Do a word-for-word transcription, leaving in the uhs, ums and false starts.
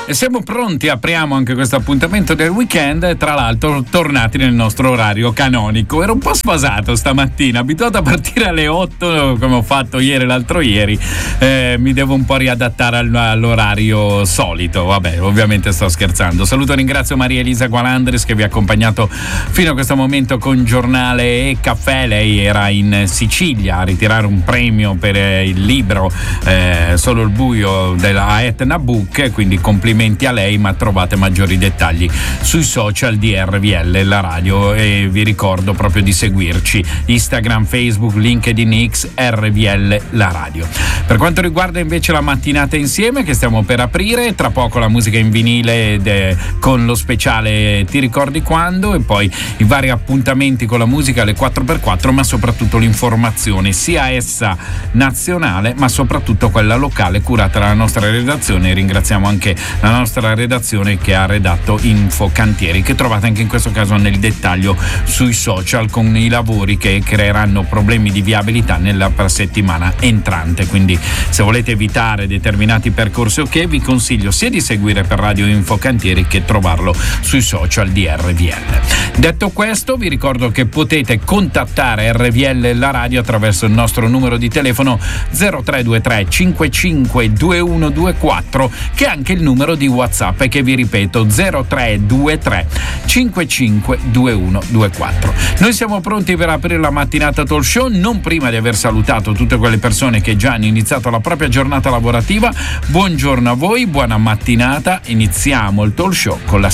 E siamo pronti, apriamo anche questo appuntamento del weekend, tra l'altro tornati nel nostro orario canonico. Ero un po' sfasato stamattina, abituato a partire alle otto come ho fatto ieri e l'altro ieri, eh, mi devo un po' riadattare all'orario solito. Vabbè, ovviamente sto scherzando. Saluto e ringrazio Maria Elisa Gualandris che vi ha accompagnato fino a questo momento con giornale e caffè. Lei era in Sicilia a ritirare un premio per il libro eh, Solo il buio della Etna Book, quindi complimenti a lei, ma trovate maggiori dettagli sui social di R V L la radio e vi ricordo proprio di seguirci Instagram, Facebook, LinkedIn, X, R V L la radio. Per quanto riguarda invece la mattinata insieme che stiamo per aprire, tra poco la musica in vinile de, con lo speciale Ti ricordi quando, e poi i vari appuntamenti con la musica alle quattro per quattro, ma soprattutto l'informazione sia essa nazionale ma soprattutto quella locale curata dalla nostra redazione. Ringraziamo anche la nostra redazione che ha redatto Info Cantieri, che trovate anche in questo caso nel dettaglio sui social con i lavori che creeranno problemi di viabilità nella settimana entrante. Quindi se volete evitare determinati percorsi o che vi consiglio sia di seguire per radio Info Cantieri che trovarlo sui social di R V L. Detto questo, vi ricordo che potete contattare R V L la radio attraverso il nostro numero di telefono zero tre due tre cinque cinque due uno due quattro, che è anche il numero di WhatsApp e che vi ripeto zero tre due tre cinque cinque due uno due quattro. Noi siamo pronti per aprire la mattinata talk show, non prima di aver salutato tutte quelle persone che già hanno iniziato la propria giornata lavorativa. Buongiorno a voi, buona mattinata. Iniziamo il talk show con la